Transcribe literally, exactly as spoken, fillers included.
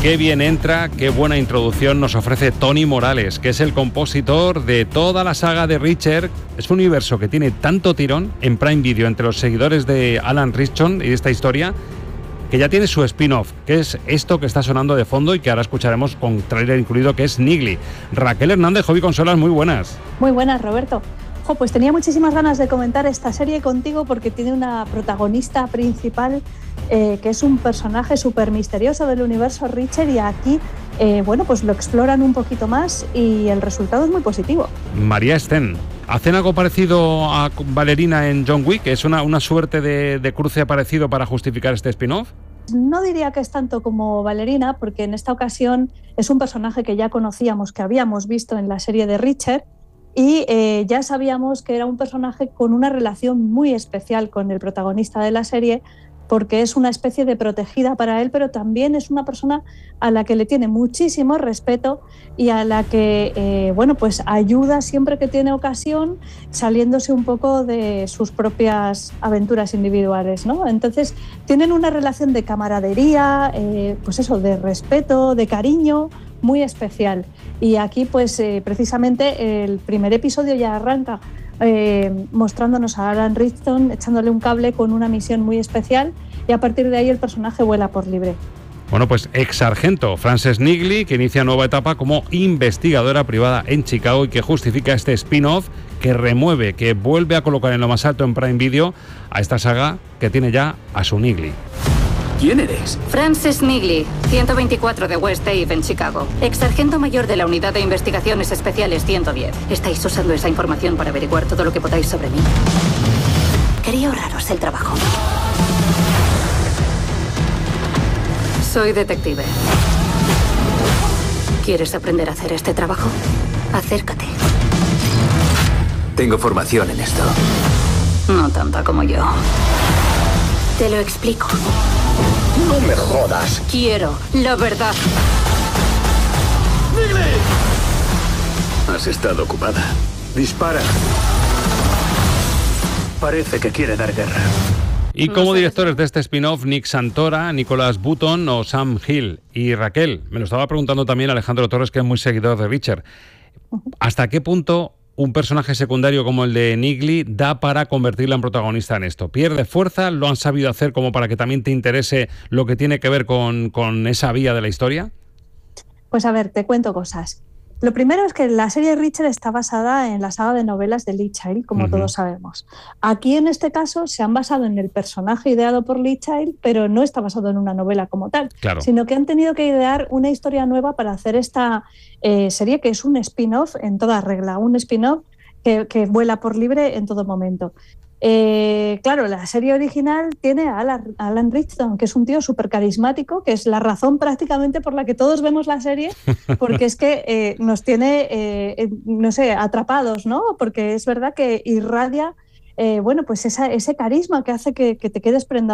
Qué bien entra, qué buena introducción nos ofrece Tony Morales, que es el compositor de toda la saga de Reacher. Es un universo que tiene tanto tirón en Prime Video entre los seguidores de Alan Ritchson y de esta historia, que ya tiene su spin-off, que es esto que está sonando de fondo y que ahora escucharemos con tráiler incluido, que es Niggly. Raquel Hernández, Hobby Consolas, muy buenas. Muy buenas, Roberto. Jo, pues tenía muchísimas ganas de comentar esta serie contigo porque tiene una protagonista principal eh, que es un personaje súper misterioso del universo Reacher, y aquí eh, bueno, pues lo exploran un poquito más y el resultado es muy positivo. María Sten, ¿hacen algo parecido a Valerina en John Wick? ¿Es una, una suerte de, de cruce parecido para justificar este spin-off? No diría que es tanto como Valerina, porque en esta ocasión es un personaje que ya conocíamos, que habíamos visto en la serie de Reacher, y eh, ya sabíamos que era un personaje con una relación muy especial con el protagonista de la serie, porque es una especie de protegida para él, pero también es una persona a la que le tiene muchísimo respeto y a la que eh, bueno, pues ayuda siempre que tiene ocasión, saliéndose un poco de sus propias aventuras individuales, ¿no? Entonces tienen una relación de camaradería, eh, pues eso, de respeto, de cariño, muy especial. Y aquí pues eh, precisamente el primer episodio ya arranca eh, mostrándonos a Alan Ritchson echándole un cable con una misión muy especial, y a partir de ahí el personaje vuela por libre. Bueno, pues ex sargento Frances Niggly, que inicia nueva etapa como investigadora privada en Chicago y que justifica este spin-off que remueve, que vuelve a colocar en lo más alto en Prime Video a esta saga que tiene ya a su Niggly. ¿Quién eres? Frances Niggly, ciento veinticuatro de West Ave en Chicago. Ex sargento mayor de la Unidad de Investigaciones Especiales ciento diez. Estáis usando esa información para averiguar todo lo que podáis sobre mí. Quería ahorraros el trabajo. Soy detective. ¿Quieres aprender a hacer este trabajo? Acércate. Tengo formación en esto. No tanta como yo. Te lo explico. ¡No me jodas! Quiero la verdad. ¡Niggly! Has estado ocupada. Dispara. Parece que quiere dar guerra. Y como directores de este spin-off, Nick Santora, Nicholas Button o Sam Hill. Y Raquel, me lo estaba preguntando también Alejandro Torres, que es muy seguidor de Reacher. ¿Hasta qué punto un personaje secundario como el de Niggly da para convertirla en protagonista en esto? ¿Pierde fuerza? ¿Lo han sabido hacer como para que también te interese lo que tiene que ver con, con esa vía de la historia? Pues a ver, te cuento cosas. Lo primero es que la serie Reacher está basada en la saga de novelas de Lee Child, como uh-huh. todos sabemos. Aquí, en este caso, se han basado en el personaje ideado por Lee Child, pero no está basado en una novela como tal, claro. sino que han tenido que idear una historia nueva para hacer esta eh, serie, que es un spin-off en toda regla, un spin-off que, que vuela por libre en todo momento. Eh, claro, la serie original tiene a Alan, a Alan Ritchson, que es un tío súper carismático, que es la razón prácticamente por la que todos vemos la serie, porque es que eh, nos tiene, eh, no sé, atrapados, ¿no? Porque es verdad que irradia, eh, bueno, pues esa, ese carisma que hace que, que te quedes prendado